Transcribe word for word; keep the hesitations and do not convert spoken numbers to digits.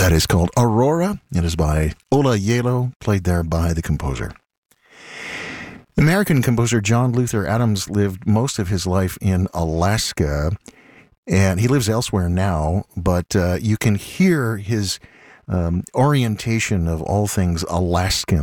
That is called Aurora. It is by Ola Yelo, played there by the composer. American composer John Luther Adams lived most of his life in Alaska, and he lives elsewhere now, but uh, you can hear his um, orientation of all things Alaskan